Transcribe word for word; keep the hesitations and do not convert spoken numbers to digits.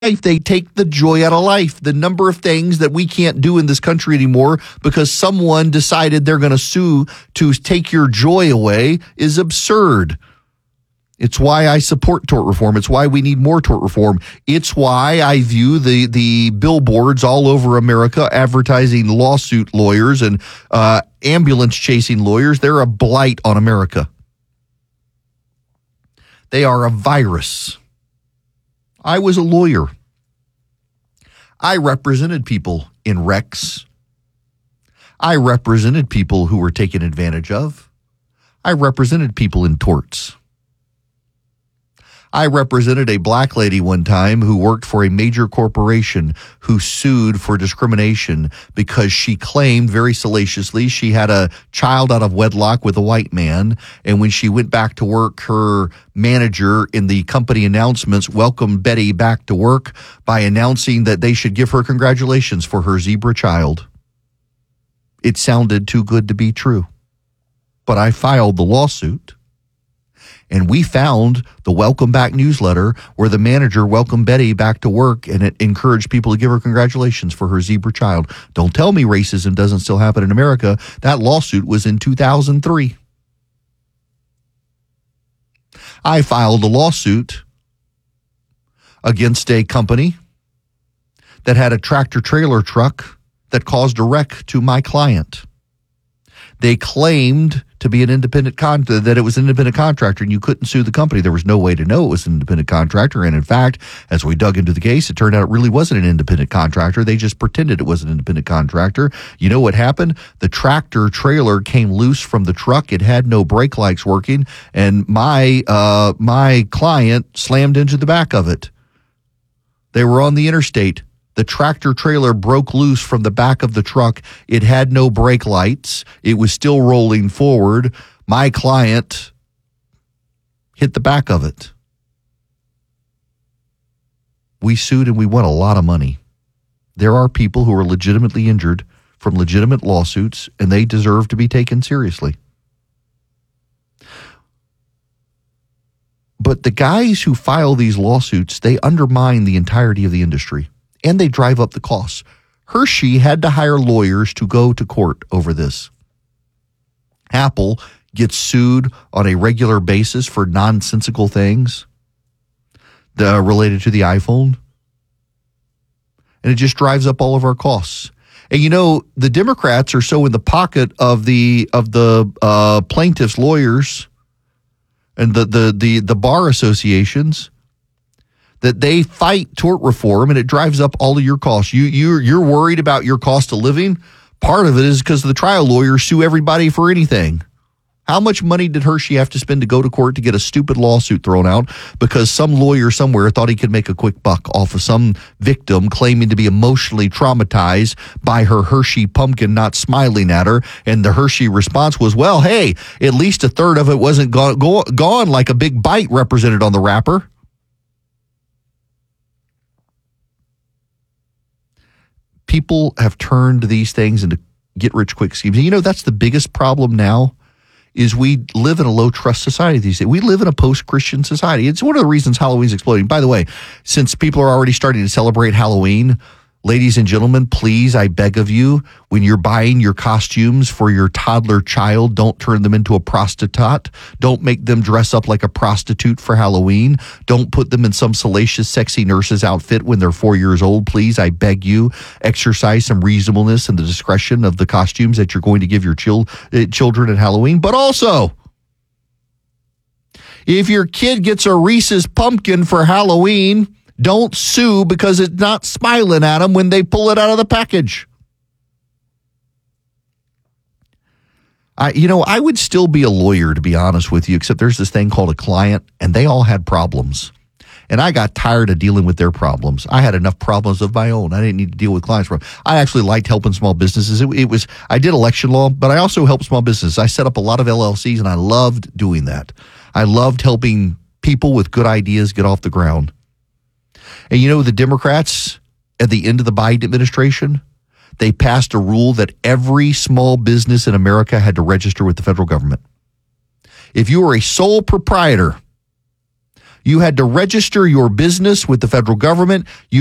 They take the joy out of life. The number of things that we can't do in this country anymore because someone decided they're going to sue to take your joy away is absurd. It's why I support tort reform. It's why we need more tort reform. It's why I view the, the billboards all over America advertising lawsuit lawyers and uh, ambulance chasing lawyers. They're a blight on America. They are a virus. I was a lawyer. I represented people in wrecks. I represented people who were taken advantage of. I represented people in torts. I represented a black lady one time who worked for a major corporation who sued for discrimination because she claimed very salaciously she had a child out of wedlock with a white man. And when she went back to work, her manager in the company announcements welcomed Betty back to work by announcing that they should give her congratulations for her zebra child. It sounded too good to be true. But I filed the lawsuit. And we found the Welcome Back newsletter where the manager welcomed Betty back to work and it encouraged people to give her congratulations for her zebra child. Don't tell me racism doesn't still happen in America. That lawsuit was in two thousand three. I filed a lawsuit against a company that had a tractor trailer truck that caused a wreck to my client. They claimed to be an independent con that it was an independent contractor and you couldn't sue the company. There was no way to know it was an independent contractor. And in fact, as we dug into the case, it turned out it really wasn't an independent contractor. They just pretended it was an independent contractor. You know what happened? The tractor trailer came loose from the truck. It had no brake lights working. And my, uh, my client slammed into the back of it. They were on the interstate. The tractor trailer broke loose from the back of the truck. It had no brake lights. It was still rolling forward. My client hit the back of it. We sued and we won a lot of money. There are people who are legitimately injured from legitimate lawsuits, and they deserve to be taken seriously. But the guys who file these lawsuits, they undermine the entirety of the industry. And they drive up the costs. Hershey had to hire lawyers to go to court over this. Apple gets sued on a regular basis for nonsensical things the, related to the iPhone. And it just drives up all of our costs. And you know, the Democrats are so in the pocket of the of the uh, plaintiffs' lawyers and the the the, the bar associations that they fight tort reform and it drives up all of your costs. You, you're, you're worried about your cost of living. Part of it is because the trial lawyers sue everybody for anything. How much money did Hershey have to spend to go to court to get a stupid lawsuit thrown out because some lawyer somewhere thought he could make a quick buck off of some victim claiming to be emotionally traumatized by her Hershey pumpkin not smiling at her? And the Hershey response was, well, hey, at least a third of it wasn't gone, go, gone like a big bite represented on the wrapper. People have turned these things into get-rich-quick schemes. And you know, that's the biggest problem now is we live in a low-trust society these days. We live in a post-Christian society. It's one of the reasons Halloween's exploding. By the way, since people are already starting to celebrate Halloween, ladies and gentlemen, please, I beg of you, when you're buying your costumes for your toddler child, don't turn them into a prostitute. Don't make them dress up like a prostitute for Halloween. Don't put them in some salacious, sexy nurse's outfit when they're four years old. Please, I beg you, exercise some reasonableness and the discretion of the costumes that you're going to give your chil- uh, children at Halloween. But also, if your kid gets a Reese's pumpkin for Halloween, don't sue because it's not smiling at them when they pull it out of the package. I, you know, I would still be a lawyer, to be honest with you, except there's this thing called a client, and they all had problems. And I got tired of dealing with their problems. I had enough problems of my own. I didn't need to deal with clients. I actually liked helping small businesses. It, it was I did election law, but I also helped small businesses. I set up a lot of L L Cs, and I loved doing that. I loved helping people with good ideas get off the ground. And you know, the Democrats at the end of the Biden administration, they passed a rule that every small business in America had to register with the federal government. If you were a sole proprietor, You had to register your business with the federal government. You